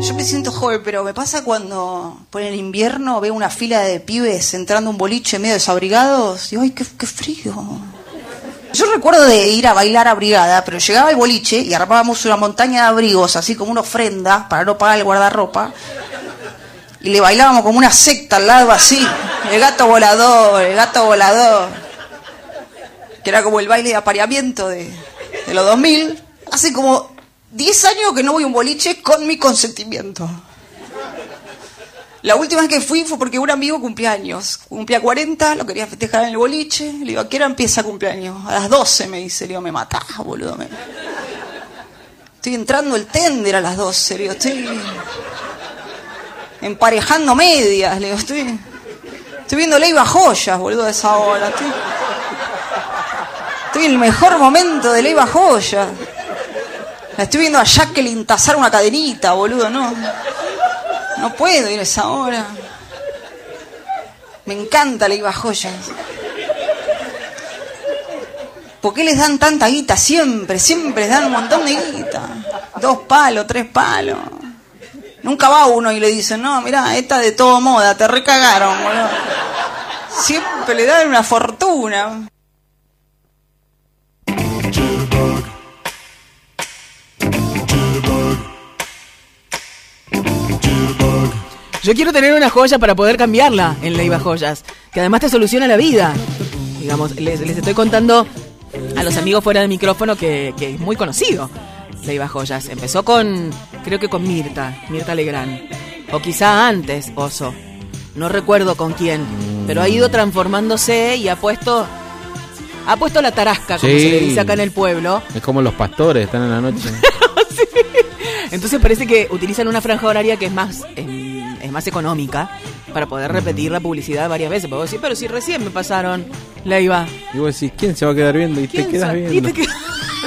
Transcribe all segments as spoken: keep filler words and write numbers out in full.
Yo me siento joven, pero me pasa cuando por el invierno veo una fila de pibes entrando a un boliche medio desabrigados. Digo, ay, qué, qué frío. Yo recuerdo de ir a bailar abrigada, pero llegaba al boliche y armábamos una montaña de abrigos, así como una ofrenda para no pagar el guardarropa. Y le bailábamos como una secta al lado así. El gato volador, el gato volador. Que era como el baile de apareamiento de, de los dos mil. Hace como diez años que no voy a un boliche con mi consentimiento. La última vez que fui fue porque un amigo cumplía años. Cumplía cuarenta, lo quería festejar en el boliche. Le digo, ¿a qué hora empieza cumpleaños? A las doce, me dice. Le digo, me matás, boludo. Me... Estoy entrando el tender a las doce. Le digo, estoy emparejando medias. Le digo, estoy, estoy viendo Leiva Joyas, boludo, a esa hora. Estoy, estoy en el mejor momento de Leiva Joyas. La estoy viendo a Jacqueline tasar una cadenita, boludo, no. No puedo ir a esa hora. Me encanta Leiva Joyas. ¿Por qué les dan tanta guita siempre? Siempre les dan un montón de guita. Dos palos, tres palos. Nunca va uno y le dicen, no, mirá, esta de todo moda, te recagaron, boludo. Siempre le dan una fortuna. Yo quiero tener una joya para poder cambiarla en Leiva Joyas, que además te soluciona la vida. Digamos, les, les estoy contando a los amigos fuera del micrófono que, que es muy conocido Leiva Joyas. Empezó con, creo que con Mirta, Mirta Legrand. O quizá antes, Oso. No recuerdo con quién, pero ha ido transformándose y ha puesto... Ha puesto la tarasca, como sí, se le dice acá en el pueblo. Es como los pastores, están en la noche. Sí. Entonces parece que utilizan una franja horaria que es más... Eh, es más económica para poder repetir la publicidad varias veces. Puedo decir, pero si recién me pasaron Leiva. Y vos decís, ¿quién se va a quedar viendo? Y te quedas viendo. Y te qued...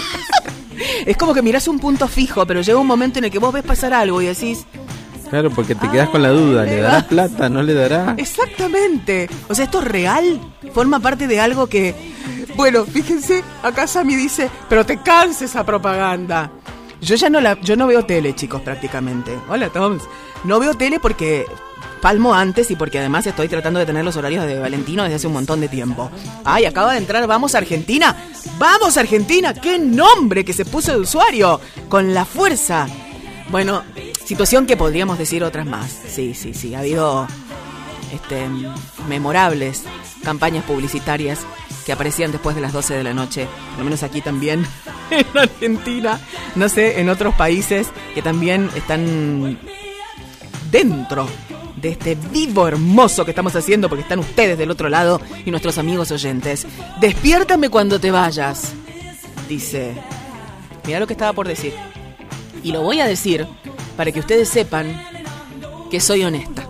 Es como que mirás un punto fijo, pero llega un momento en el que vos ves pasar algo y decís... Claro, porque te quedás ah, con la duda. ¿Le dará plata? ¿No le dará? Exactamente. O sea, ¿esto es real? Forma parte de algo que... Bueno, fíjense, acá Sammy dice, pero te cansa esa propaganda. Yo ya no la, yo no veo tele, chicos, prácticamente. Hola, Toms. No veo tele porque palmo antes y porque además estoy tratando de tener los horarios de Valentino desde hace un montón de tiempo. Ay, acaba de entrar Vamos Argentina. ¡Vamos Argentina! ¡Qué nombre que se puso el usuario! Con la fuerza. Bueno, situación que podríamos decir otras más. Sí, sí, sí. Ha habido este, memorables campañas publicitarias que aparecían después de las doce de la noche. Por lo menos aquí también, en Argentina. No sé, en otros países que también están... dentro de este vivo hermoso que estamos haciendo, porque están ustedes del otro lado y nuestros amigos oyentes. Despiértame cuando te vayas, dice. Mirá lo que estaba por decir. Y lo voy a decir para que ustedes sepan que soy honesta.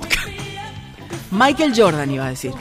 Michael Jordan iba a decir.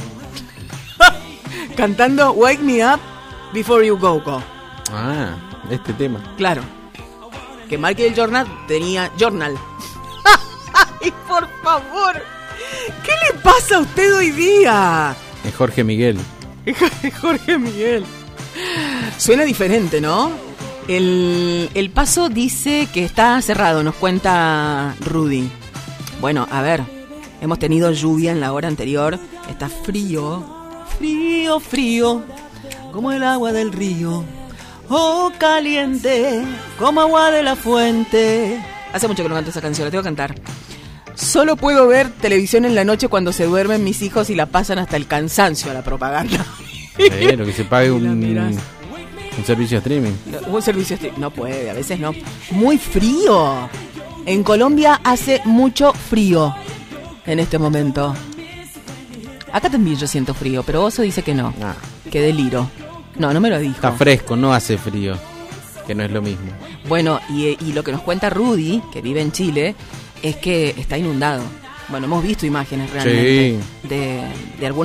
Cantando Wake Me Up Before You Go Go. Ah, este tema. Claro. Que Michael Jordan tenía Journal. ¡Ay, por favor! ¿Qué le pasa a usted hoy día? Es Jorge Miguel. Es Jorge Miguel. Suena diferente, ¿no? El, el paso dice que está cerrado, nos cuenta Rudy. Bueno, a ver, hemos tenido lluvia en la hora anterior. Está frío, frío, frío, como el agua del río. Oh, caliente, como agua de la fuente. Hace mucho que no canto esa canción, la tengo que cantar. Solo puedo ver televisión en la noche cuando se duermen mis hijos y la pasan hasta el cansancio a la propaganda. Pero que se pague un, un servicio de streaming. Un servicio de streaming. No puede, a veces no. Muy frío. En Colombia hace mucho frío en este momento. Acá también yo siento frío, pero Oso dice que no. Ah. Que deliro. No, no me lo dijo. Está fresco, no hace frío. Que no es lo mismo. Bueno, y, y lo que nos cuenta Rudy, que vive en Chile, es que está inundado. Bueno, hemos visto imágenes realmente sí. de, de algunos